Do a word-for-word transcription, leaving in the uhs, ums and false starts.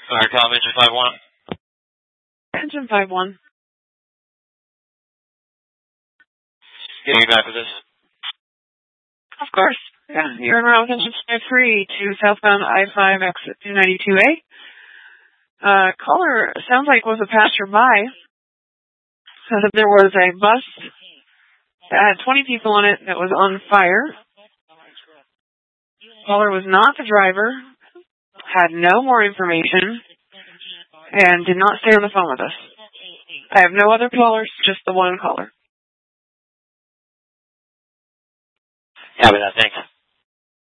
Firecom, engine five one. Engine five one. Getting back with this. Of course. Yeah, you're en route with engine five three to southbound I five exit two ninety-two A. Uh, caller sounds like was a passerby. Said that there was a bus that had twenty people on it that was on fire. Caller was not the driver, had no more information, and did not stay on the phone with us. I have no other callers, just the one caller. Yeah, but that, thanks.